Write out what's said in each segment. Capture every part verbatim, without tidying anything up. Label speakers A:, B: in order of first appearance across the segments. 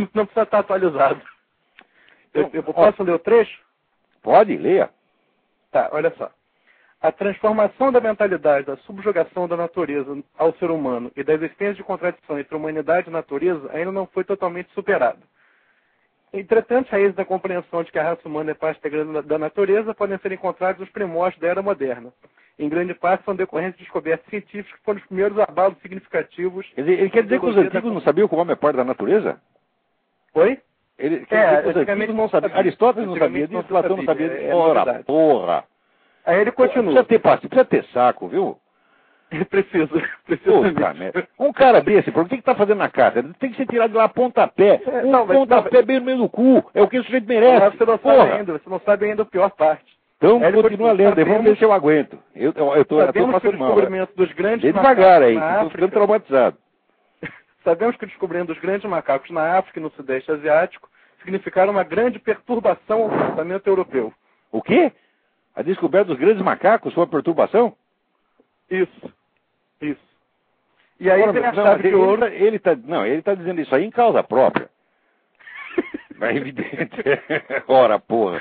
A: não precisa estar atualizado. Eu, eu posso ler o trecho?
B: Pode, leia.
A: Tá, olha só. A transformação da mentalidade da subjugação da natureza ao ser humano e da existência de contradição entre humanidade e natureza ainda não foi totalmente superada. Entretanto, as raízes da compreensão de que a raça humana é parte integrante da natureza podem ser encontradas nos primórdios da era moderna. Em grande parte são decorrentes de descobertas científicas que foram os primeiros abalos significativos.
B: Quer dizer, ele quer dizer que os antigos da... não sabiam que o homem é parte da natureza?
A: Oi?
B: Ele quer dizer que os antigos não sabiam. Aristóteles não sabia disso, Platão não sabia disso. Ora, porra!
A: Aí ele continua.
B: Precisa ter paciência, precisa ter saco, viu?
A: Preciso.
B: Puta, um cara desse, por que que tá fazendo na casa? Tem que ser tirado de lá a pontapé.
A: É,
B: um
A: não, mas,
B: pontapé
A: não,
B: bem no meio do cu. É o que o sujeito merece.
A: Mas você não
B: porra.
A: sabe ainda, você não sabe ainda a pior parte.
B: Então
A: aí
B: continua lendo, sabemos, vamos ver se eu aguento. Eu, eu, eu tô, eu tô passando mal.
A: Descobrimento dos grandes
B: Vem devagar aí,
A: na
B: tô ficando traumatizado.
A: Sabemos que o descobrimento dos grandes macacos na África e no Sudeste Asiático significaram uma grande perturbação ao pensamento europeu.
B: O quê? A descoberta dos grandes macacos foi uma perturbação?
A: Isso. Isso. E aí
B: Ora,
A: tem a
B: não,
A: chave de
B: ele,
A: ouro...
B: Ele tá, ele tá, não, ele está dizendo isso aí em causa própria. É evidente. Ora, porra.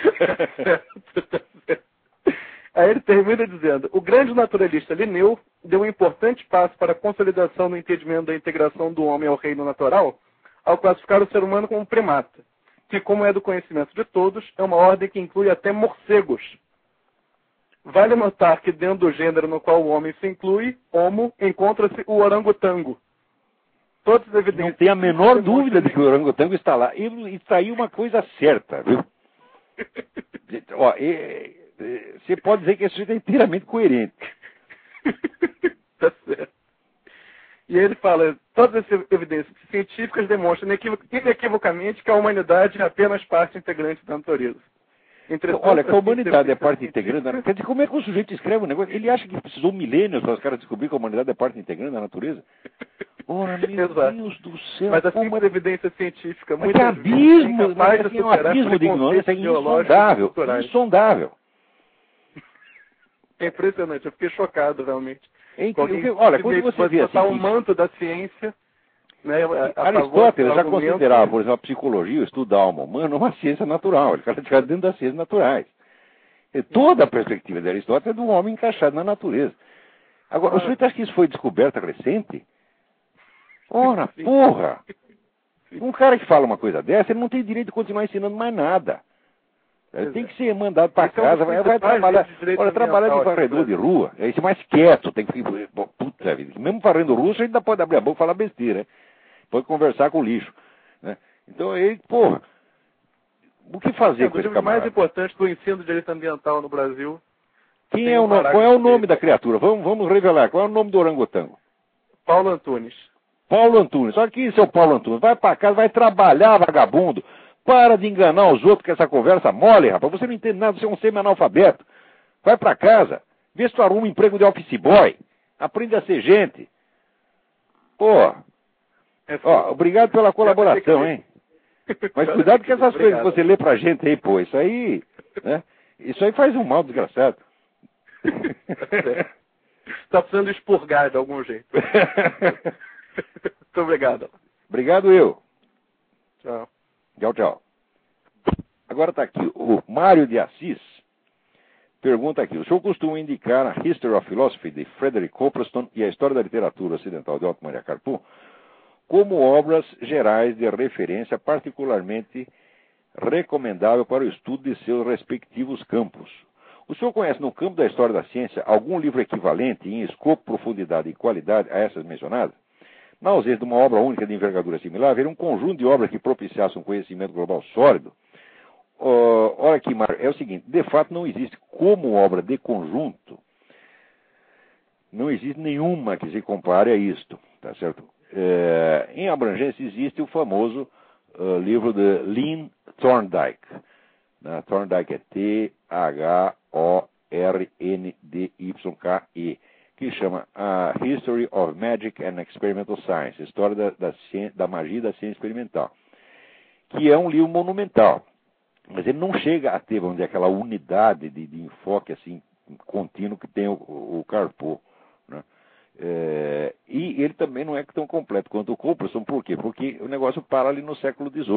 A: Aí ele termina dizendo: o grande naturalista Linneu deu um importante passo para a consolidação no entendimento da integração do homem ao reino natural, ao classificar o ser humano como um primata, que, como é do conhecimento de todos, é uma ordem que inclui até morcegos. Vale notar que dentro do gênero no qual o homem se inclui, homo, encontra-se o orangotango. Todas as evidências...
B: Não tem a menor dúvida de que o orangotango está lá. E está aí uma coisa certa, viu? Ó, e, e, você pode dizer que esse sujeito é inteiramente coerente.
A: Tá certo. E ele fala, todas as evidências científicas demonstram inequivocamente que a humanidade é apenas parte integrante da natureza.
B: Entretanto, olha, que a humanidade é parte integrante da natureza. Quer dizer, como é que o sujeito escreve um negócio? Ele acha que precisou milênios para os caras descobrir que a humanidade é parte integrante da natureza? Ora, meu
A: Exato.
B: Deus do céu.
A: Mas assim como a evidência científica...
B: Mas que abismo, mas assim, um abismo de ignorância é insondável. Insondável.
A: É impressionante, eu fiquei chocado realmente.
B: É incrível. Olha, quando você vê assim...
A: o manto da ciência... Né, a, a
B: Aristóteles já considerava, por exemplo, a psicologia, o estudo da alma humana, uma ciência natural. Ele está dentro das ciências naturais. E toda a perspectiva de Aristóteles é do homem encaixado na natureza. Agora, ah. o senhor acha que isso foi descoberta recente? Ora, Sim. porra! Um cara que fala uma coisa dessa, ele não tem direito de continuar ensinando mais nada. Ele tem que ser mandado para casa, vai, vai trabalhar. Olha, trabalhar de varredor de rua, é isso mais quieto, tem que ficar. Puta vida, mesmo varrendo rua, a gente ainda pode abrir a boca e falar besteira, né? Pode conversar com o lixo. Né? Então, aí, porra, o que fazer
A: é,
B: com esse
A: camarada? O mais importante do ensino de direito ambiental no Brasil.
B: Quem é o nome, qual é o nome da criatura? Vamos, vamos revelar. Qual é o nome do orangotango?
A: Paulo Antunes.
B: Paulo Antunes. Olha aqui, seu Paulo Antunes. Vai para casa, vai trabalhar, vagabundo. Para de enganar os outros com essa conversa mole, rapaz. Você não entende nada, você é um semi-analfabeto. Vai para casa. Vê se tu arruma um emprego de office boy. Aprende a ser gente. Pô. É, ó, obrigado pela colaboração, hein? Mas cuidado com essas coisas que você lê pra gente aí, pô. Isso aí, né? Isso aí faz um mal desgraçado.
A: Está precisando expurgar de algum jeito. Muito obrigado.
B: Obrigado eu.
A: Tchau.
B: Tchau, tchau. Agora está aqui o Mário de Assis. Pergunta aqui. O senhor costuma indicar a History of Philosophy de Frederick Copleston e a História da Literatura Ocidental de Otto Maria Carpo como obras gerais de referência particularmente recomendável para o estudo de seus respectivos campos. O senhor conhece no campo da história da ciência algum livro equivalente em escopo, profundidade e qualidade a essas mencionadas? Na ausência de uma obra única de envergadura similar, haveria um conjunto de obras que propiciasse um conhecimento global sólido. Uh, olha aqui, Mário, é o seguinte, de fato não existe como obra de conjunto, não existe nenhuma que se compare a isto, tá certo? É, em abrangência existe o famoso uh, livro de Lynn Thorndike. Né? Thorndike é T H O R N D Y K E, que chama a History of Magic and Experimental Science, História da, da, da Magia e da Ciência Experimental, que é um livro monumental, mas ele não chega a ter, vamos dizer, aquela unidade de, de enfoque assim, contínuo que tem o, o Carpo. Né? É, e ele também não é tão completo quanto o Copleston. Por quê? Porque o negócio para ali no século dezoito.